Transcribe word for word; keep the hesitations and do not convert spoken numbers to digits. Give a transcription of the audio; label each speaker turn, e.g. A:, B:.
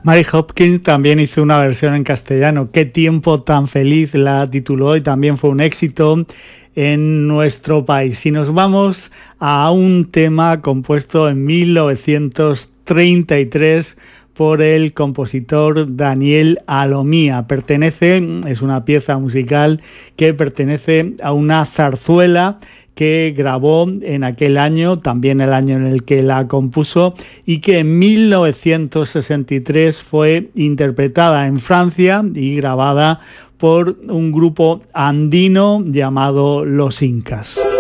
A: Mary Hopkins también hizo una versión en castellano, Qué tiempo tan feliz la tituló, y también fue un éxito en nuestro país. Y nos vamos a un tema compuesto en mil novecientos treinta y tres por el compositor Daniel Alomía. Pertenece, es una pieza musical que pertenece a una zarzuela que grabó en aquel año, también el año en el que la compuso, y que en mil novecientos sesenta y tres fue interpretada en Francia y grabada por un grupo andino llamado Los Incas.